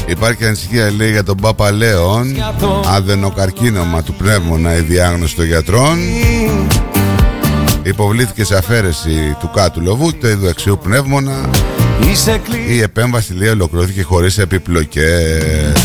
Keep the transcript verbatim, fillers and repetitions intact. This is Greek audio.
Υπάρχει ανησυχία, λέει, για τον Παπαλέον. Αδενοκαρκίνωμα του πνεύμονα η διάγνωση των γιατρών. Υποβλήθηκε σε αφαίρεση του κάτου λοβού του ειδοαξιού πνεύμονα. Η επέμβαση, λέει, ολοκληρώθηκε χωρίς επιπλοκές.